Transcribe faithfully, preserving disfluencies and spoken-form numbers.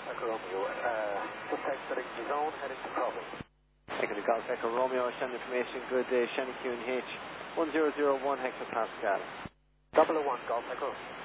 Golf Echo Romeo. Uh, suspect setting to zone, heading to Bravo. Taking the Golf Echo Romeo, send information, good day, Shannon Q and H, one zero zero one hectopascal. double oh one Golf Echo.